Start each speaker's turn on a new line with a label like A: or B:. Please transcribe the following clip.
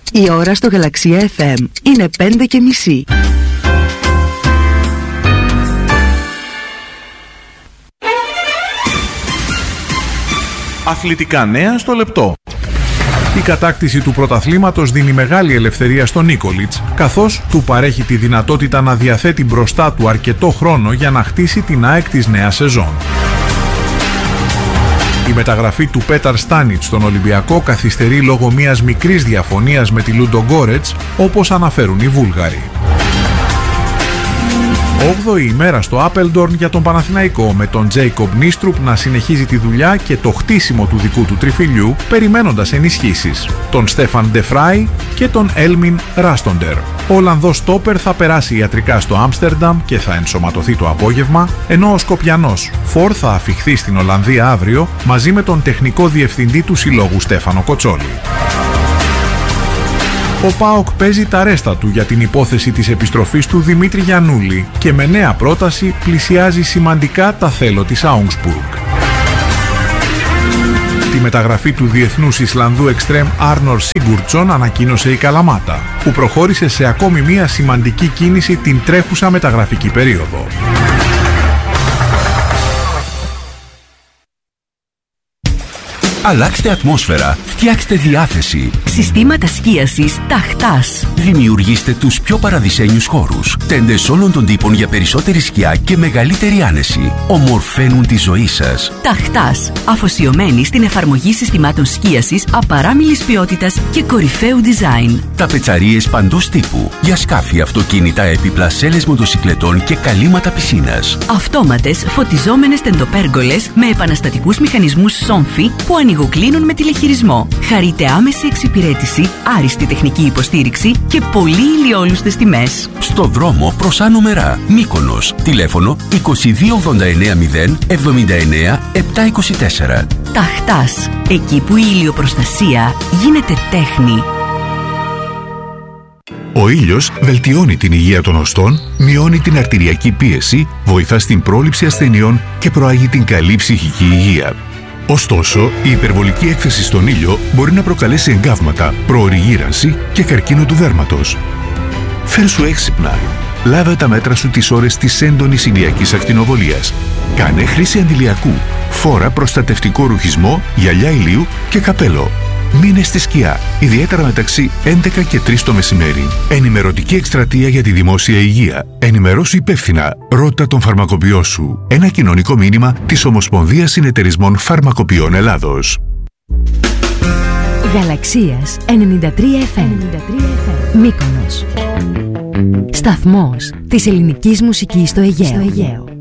A: Η ώρα στο Γαλαξία FM είναι 5:30.
B: Αθλητικά νέα στο λεπτό. Η κατάκτηση του πρωταθλήματος δίνει μεγάλη ελευθερία στον Νίκολιτς, καθώς του παρέχει τη δυνατότητα να διαθέτει μπροστά του αρκετό χρόνο για να χτίσει την ΑΕΚ της νέας σεζόν. Η μεταγραφή του Πέταρ Στάνιτς στον Ολυμπιακό καθυστερεί λόγω μιας μικρής διαφωνίας με τη Λουντογκόρετς, όπως αναφέρουν οι Βούλγαροι. 8η ημέρα στο Άπελντορν για τον Παναθηναϊκό, με τον Τζέικομπ Νίστρουπ να συνεχίζει τη δουλειά και το χτίσιμο του δικού του τριφυλιού, περιμένοντας ενισχύσεις, τον Στέφαν Ντεφράι και τον Έλμιν Ράστοντερ. Ο Ολλανδός στόπερ θα περάσει ιατρικά στο Άμστερνταμ και θα ενσωματωθεί το απόγευμα, ενώ ο Σκοπιανός Φορ θα αφιχθεί στην Ολλανδία αύριο μαζί με τον τεχνικό διευθυντή του συλλόγου Στέφανο Κοτσόλη. Ο ΠΑΟΚ παίζει τα ρέστα του για την υπόθεση της επιστροφής του Δημήτρη Γιαννούλη και με νέα πρόταση πλησιάζει σημαντικά τα θέλω της Augsburg. Τη μεταγραφή του διεθνούς Ισλανδού εξτρέμ Άρνορ Σίγκουρτσον ανακοίνωσε η Καλαμάτα, που προχώρησε σε ακόμη μία σημαντική κίνηση την τρέχουσα μεταγραφική περίοδο.
C: Αλλάξτε ατμόσφαιρα, φτιάξτε διάθεση.
D: Συστήματα σκίασης Ταχτάς.
C: Δημιουργήστε τους πιο παραδεισένιους χώρους. Τέντες όλων των τύπων για περισσότερη σκιά και μεγαλύτερη άνεση. Ομορφαίνουν τη ζωή σας.
D: Ταχτάς. Αφοσιωμένη στην εφαρμογή συστημάτων σκίασης απαράμιλης ποιότητας και κορυφαίου design.
C: Ταπετσαρίες παντός τύπου. Για σκάφη, αυτοκίνητα, έπιπλα, σέλες μοτοσικλετών και καλύματα πισίνας.
D: Αυτόματες φωτιζόμενες τεντοπέργολες με επαναστατικούς μηχανισμούς Somfy που ανοιγοκλίνουν με τηλεχειρισμό. Χαρείτε άμεση εξυπηρέτηση, άριστη τεχνική υποστήριξη και πολύ ηλιόλουστες τιμές.
C: Στο δρόμο προς Άνω Μερά, Μύκονος. Τηλέφωνο 2289 079 724.
D: Ταχτάς. Εκεί που η ηλιοπροστασία γίνεται τέχνη.
E: Ο ήλιος βελτιώνει την υγεία των οστών, μειώνει την αρτηριακή πίεση, βοηθά στην πρόληψη ασθενειών και προάγει την καλή ψυχική υγεία. Ωστόσο, η υπερβολική έκθεση στον ήλιο μπορεί να προκαλέσει εγκάβματα, προωρή γύρανση και καρκίνο του δέρματος. Φέρσου έξυπνα. Λάβε τα μέτρα σου τις ώρες της έντονης ηλιακής ακτινοβολίας. Κάνε χρήση αντιλιακού. Φόρα προστατευτικό ρουχισμό, γυαλιά ηλίου και καπέλο. Μείνε στη σκιά, ιδιαίτερα μεταξύ 11 και 3 το μεσημέρι. Ενημερωτική εκστρατεία για τη δημόσια υγεία. Ενημερώσου υπεύθυνα. Ρώτα τον φαρμακοποιό σου. Ένα κοινωνικό μήνυμα της Ομοσπονδίας Συνεταιρισμών Φαρμακοποιών Ελλάδος.
F: Γαλαξίας 93 FM. Μύκονος. Σταθμός της ελληνικής μουσικής στο Αιγαίο.